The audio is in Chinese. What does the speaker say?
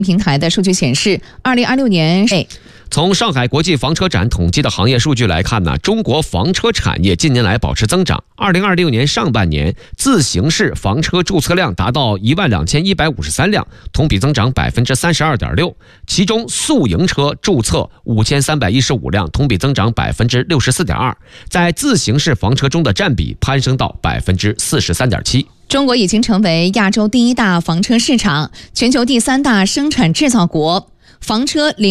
平台的数据显示，2026年从上海国际房车展统计的行业数据来看呢，中国房车产业近年来保持增长。2026年上半年，自行式房车注册量达到12153辆，同比增长32.6%。其中，宿营车注册5315辆，同比增长64.2%。在自行式房车中的占比攀升到43.7%。 中国已经成为亚洲第1大房车市场，全球第3大生产制造国，房车